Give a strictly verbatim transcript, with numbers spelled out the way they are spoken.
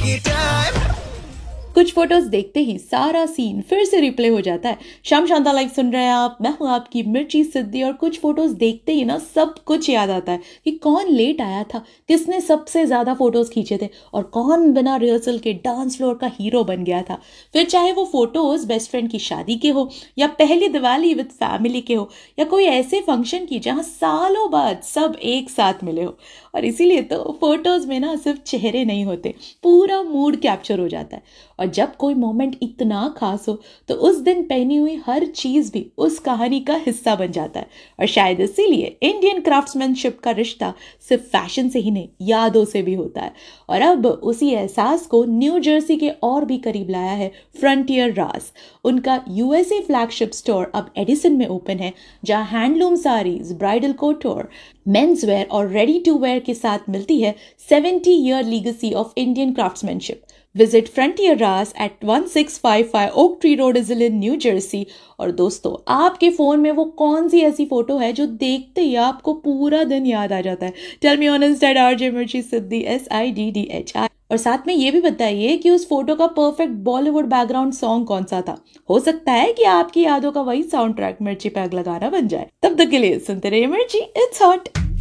कुछ फोटोज देखते ही सारा सीन फिर से रिप्ले हो जाता है। शाम शांता लाइव सुन रहे हैं आप, मैं हूं आपकी मिर्ची सिद्धि। और कुछ फोटोज देखते ही ना सब कुछ याद आता है कि कौन लेट आया था, किसने सबसे ज्यादा फोटोज खींचे थे और कौन बिना रिहर्सल के डांस फ्लोर का हीरो बन गया था। फिर चाहे वो फोटोज बेस्ट फ्रेंड की शादी के हो या पहली दिवाली विद फैमिली के हो या कोई ऐसे फंक्शन की जहां सालों बाद सब एक साथ मिले हो। और इसीलिए तो फोटोज में ना सिर्फ चेहरे नहीं होते, पूरा मूड कैप्चर हो जाता है। और जब कोई मोमेंट इतना खास हो तो उस दिन पहनी हुई हर चीज भी उस कहानी का हिस्सा बन जाता है। और शायद इसीलिए इंडियन क्राफ्ट्समैनशिप का रिश्ता सिर्फ फैशन से ही नहीं, यादों से भी होता है। और अब उसी एहसास को न्यू जर्सी के और भी करीब लाया है फ्रंटियर रास। उनका यूएसए फ्लैगशिप स्टोर अब एडिसन में ओपन है, जहां handloom saris, bridal कोटोर, men's wear और रेडी टू वेयर के साथ मिलती है seventy year legacy of Indian craftsmanship. Visit Frontier Ras at one six five five Oak Tree Road, Islin, New Jersey। और दोस्तों, आपके फोन में वो कौन सी ऐसी फोटो है जो देखते ही आपको पूरा दिन याद आ जाता है? Tell me on Insta eight RJ मिर्ची सिद्धि, S I D D H I. और साथ में ये भी बताइए कि उस फोटो का परफेक्ट बॉलीवुड बैकग्राउंड सॉन्ग कौन सा था। हो सकता है कि आपकी यादों का वही साउंड ट्रैक मिर्ची पैग लगाना बन जाए। तब तक के लिए सुनते रहिए मिर्ची, इट्स हॉट।